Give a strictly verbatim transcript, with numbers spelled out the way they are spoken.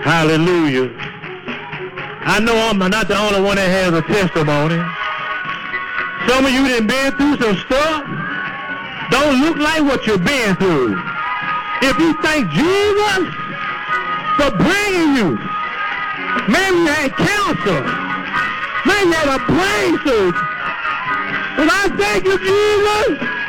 Hallelujah. I know I'm not the only one that has a testimony. Some of you that been through some stuff don't look like what you've been through. If you thank Jesus for bringing you, maybe you had cancer, maybe you had a brain surgery. But I thank you, Jesus,